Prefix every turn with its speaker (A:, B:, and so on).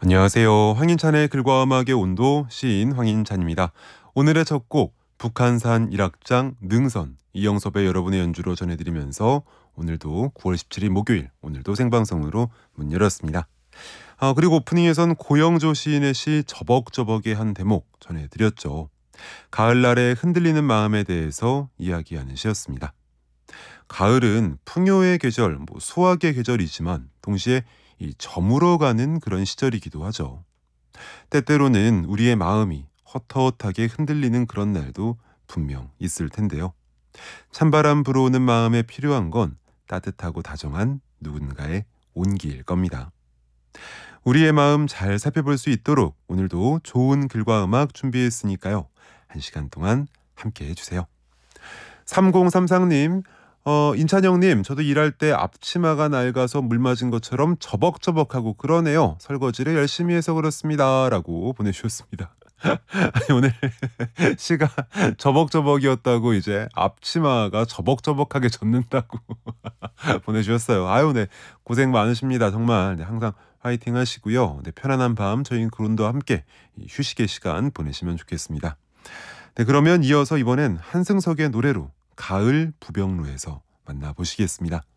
A: 안녕하세요. 황인찬의 글과 음악의 온도 시인 황인찬입니다. 오늘의 첫 곡 북한산 일악장 능선 이영섭의 여러분의 연주로 전해드리면서 오늘도 9월 17일 목요일 오늘도 생방송으로 문 열었습니다. 그리고 오프닝에선 고영조 시인의 시 저벅저벅의 한 대목 전해드렸죠. 가을날의 흔들리는 마음에 대해서 이야기하는 시였습니다. 가을은 풍요의 계절, 수확의 계절이지만 동시에 이 저물어가는 그런 시절이기도 하죠. 때때로는 우리의 마음이 헛헛하게 흔들리는 그런 날도 분명 있을 텐데요. 찬바람 불어오는 마음에 필요한 건 따뜻하고 다정한 누군가의 온기일 겁니다. 우리의 마음 잘 살펴볼 수 있도록 오늘도 좋은 글과 음악 준비했으니까요. 1시간 동안 함께 해주세요. 3033님, 인찬영님, 저도 일할 때 앞치마가 낡아서 물 맞은 것처럼 저벅저벅하고 그러네요. 설거지를 열심히 해서 그렇습니다. 라고 보내주셨습니다. 아니, 오늘 시가 저벅저벅이었다고 이제 앞치마가 저벅저벅하게 젖는다고 보내주셨어요. 아유, 네. 고생 많으십니다. 정말. 네, 항상 화이팅 하시고요. 네, 편안한 밤 저희 그룬도 함께 휴식의 시간 보내시면 좋겠습니다. 네, 그러면 이어서 이번엔 한승석의 노래로 가을 부병루에서 만나보시겠습니다.